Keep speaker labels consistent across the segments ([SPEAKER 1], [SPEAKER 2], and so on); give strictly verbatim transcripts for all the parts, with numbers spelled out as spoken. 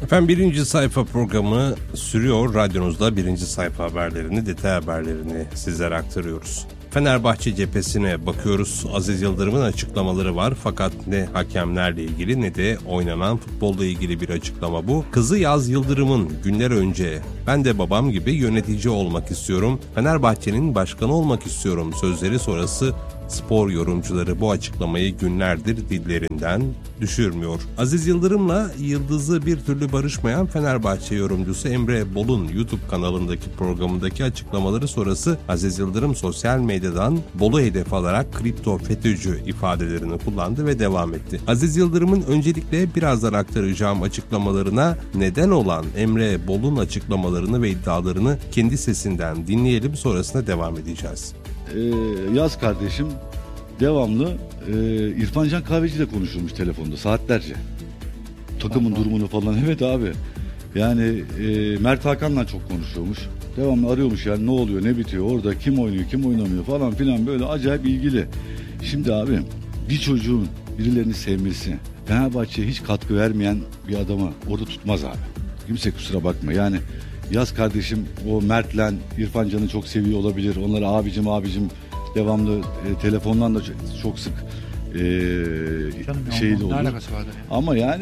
[SPEAKER 1] Efendim birinci sayfa programı sürüyor. Radyonuzda birinci sayfa haberlerini, detay haberlerini sizlere aktarıyoruz. Fenerbahçe cephesine bakıyoruz. Aziz Yıldırım'ın açıklamaları var. Fakat ne hakemlerle ilgili ne de oynanan futbolla ilgili bir açıklama bu. Kızı Yaz Yıldırım'ın günler önce "Ben de babam gibi yönetici olmak istiyorum. Fenerbahçe'nin başkanı olmak istiyorum" sözleri sonrası spor yorumcuları bu açıklamayı günlerdir dillerinden düşürmüyor. Aziz Yıldırım'la yıldızı bir türlü barışmayan Fenerbahçe yorumcusu Emre Bol'un YouTube kanalındaki programındaki açıklamaları sonrası Aziz Yıldırım sosyal medyadan Bol'u hedef alarak kripto FETÖ'cü ifadelerini kullandı ve devam etti. Aziz Yıldırım'ın öncelikle birazdan aktaracağım açıklamalarına neden olan Emre Bol'un açıklamalarını ve iddialarını kendi sesinden dinleyelim, sonrasında devam edeceğiz.
[SPEAKER 2] Ee, Yaz kardeşim devamlı e, İrfan Can Kahveci ile konuşulmuş telefonda saatlerce. Takımın Aha. durumunu falan. Evet abi. Yani e, Mert Hakan'la çok konuşuyormuş. Devamlı arıyormuş yani ne oluyor, ne bitiyor, orada kim oynuyor, kim oynamıyor falan filan, böyle acayip ilgili. Şimdi abi bir çocuğun birilerini sevmesi, Fenerbahçe'ye hiç katkı vermeyen bir adamı orada tutmaz abi. Kimse kusura bakma yani. Yaz kardeşim o Mert'le İrfan Can'ı çok seviyor olabilir. Onlara abicim abicim devamlı e, telefondan da çok sık e, şey de olur. Ama yani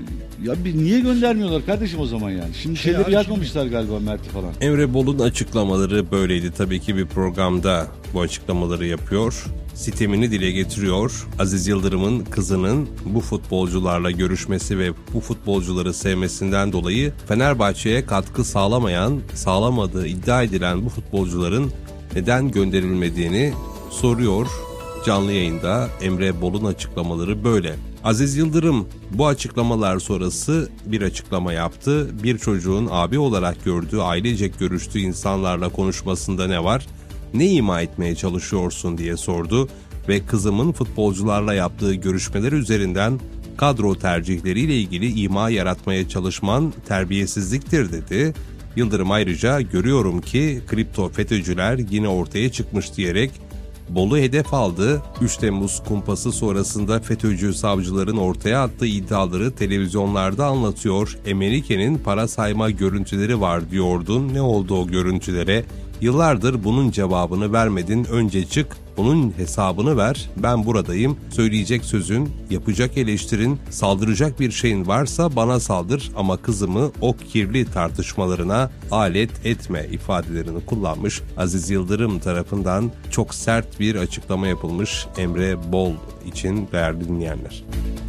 [SPEAKER 2] ya bir niye göndermiyorlar kardeşim o zaman yani? Şimdi şey şeyleri yazmamışlar şimdi galiba Mert'i falan.
[SPEAKER 1] Emre Bol'un açıklamaları böyleydi. Tabii ki bir programda bu açıklamaları yapıyor. Sitemini dile getiriyor. Aziz Yıldırım'ın kızının bu futbolcularla görüşmesi ve bu futbolcuları sevmesinden dolayı Fenerbahçe'ye katkı sağlamayan, sağlamadığı iddia edilen bu futbolcuların neden gönderilmediğini soruyor. Canlı yayında Emre Bol'un açıklamaları böyle. Aziz Yıldırım bu açıklamalar sonrası bir açıklama yaptı. Bir çocuğun abi olarak gördüğü, ailecek görüştüğü insanlarla konuşmasında ne var? Ne ima etmeye çalışıyorsun diye sordu ve kızımın futbolcularla yaptığı görüşmeler üzerinden kadro tercihleriyle ilgili ima yaratmaya çalışman terbiyesizliktir dedi. Yıldırım ayrıca "Görüyorum ki kripto FETÖ'cüler yine ortaya çıkmış" diyerek Bol'u hedef aldı. üç Temmuz kumpası sonrasında FETÖ'cü savcıların ortaya attığı iddiaları televizyonlarda anlatıyor. Emenike'nin para sayma görüntüleri var diyordun. Ne oldu o görüntülere? Yıllardır bunun cevabını vermedin. Önce çık, bunun hesabını ver. Ben buradayım. Söyleyecek sözün, yapacak eleştirin, saldıracak bir şeyin varsa bana saldır ama kızımı o kirli tartışmalarına alet etme ifadelerini kullanmış. Aziz Yıldırım tarafından çok sert bir açıklama yapılmış Emre Bol için değerli dinleyenler.